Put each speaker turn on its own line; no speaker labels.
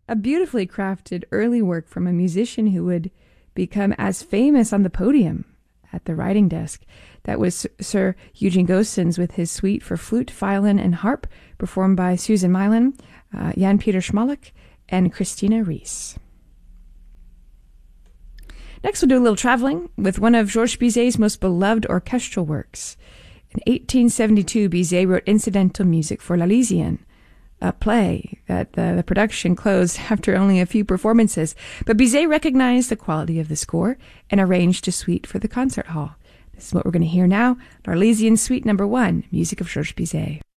A beautifully crafted early work from a musician who would become as famous on the podium at the writing desk. That was Sir Eugene Goossens with his suite for flute, violin, and harp, performed by Susan Mylan, Jan Peter Schmolek, and Christina Rhys. Next, we'll do a little traveling with one of Georges Bizet's most beloved orchestral works. In 1872, Bizet wrote incidental music for L'Elysienne, a play that the production closed after only a few performances. But Bizet recognized the quality of the score and arranged a suite for the concert hall. This is what we're going to hear now, L'Elysienne Suite No. 1, music of Georges Bizet.